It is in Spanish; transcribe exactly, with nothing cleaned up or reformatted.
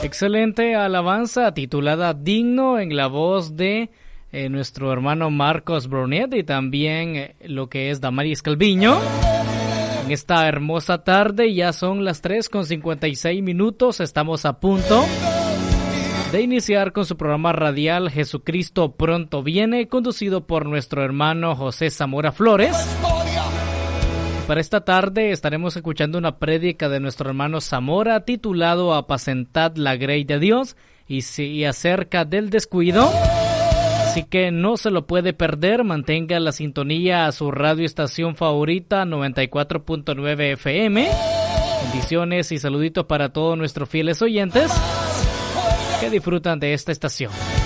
Excelente alabanza titulada Digno en la voz de eh, nuestro hermano Marcos Brunet y también eh, lo que es Damaris Calviño. En esta hermosa tarde ya son las tres con cincuenta y seis minutos, estamos a punto de iniciar con su programa radial Jesucristo Pronto Viene, conducido por nuestro hermano José Zamora Flores. Para esta tarde estaremos escuchando una prédica de nuestro hermano Zamora titulado Apacentad la grey de Dios y, y acerca del descuido. Así que no se lo puede perder, mantenga la sintonía a su radioestación favorita noventa y cuatro punto nueve F M. Bendiciones y saluditos para todos nuestros fieles oyentes que disfrutan de esta estación.